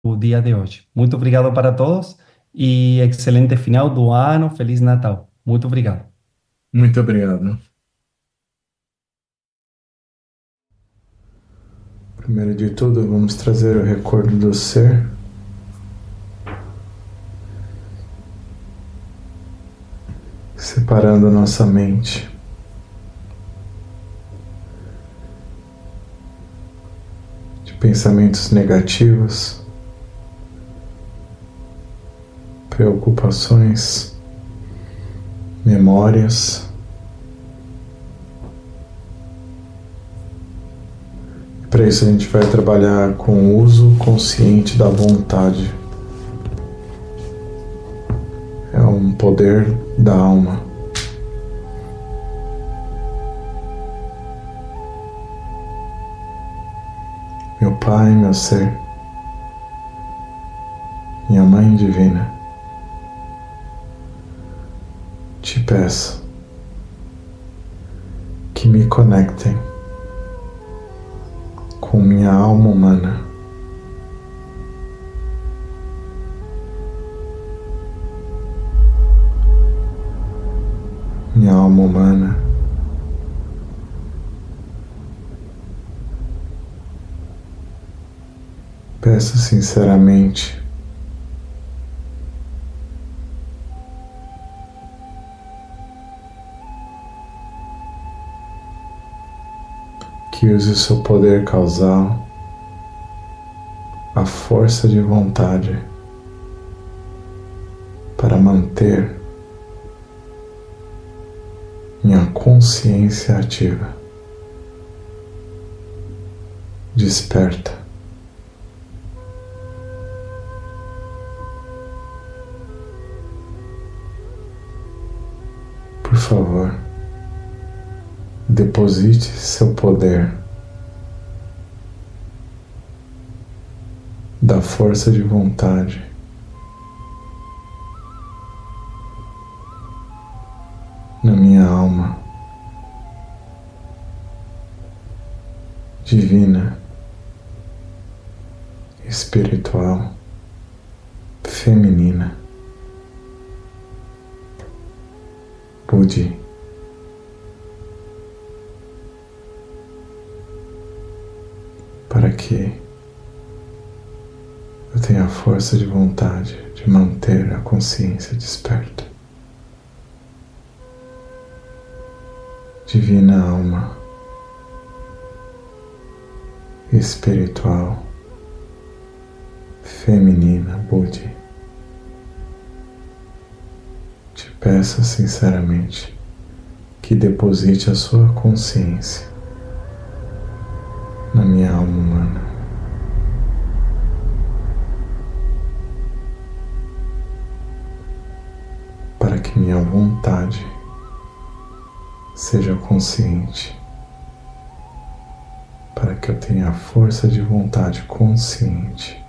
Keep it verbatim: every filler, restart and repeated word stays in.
o dia de hoje. Muito obrigado para todos e excelente final do ano. Feliz Natal. Muito obrigado. Muito obrigado. Primeiro de tudo, vamos trazer o recordo do ser, separando a nossa mente. De pensamentos negativos, preocupações, memórias. Para isso a gente vai trabalhar com o uso consciente da vontade. É um poder da alma. Meu Pai, meu ser, minha Mãe Divina, te peço que me conectem com minha alma humana. Minha alma humana peço sinceramente que use o seu poder causal, a força de vontade, para manter minha consciência ativa, desperta. Por favor, deposite seu poder da força de vontade na minha alma divina, espiritual, feminina, Budi, para que eu tenha a força de vontade de manter a consciência desperta. Divina alma espiritual, feminina, Budi, te peço sinceramente que deposite a sua consciência na minha alma humana, para que minha vontade seja consciente, para que eu tenha a força de vontade consciente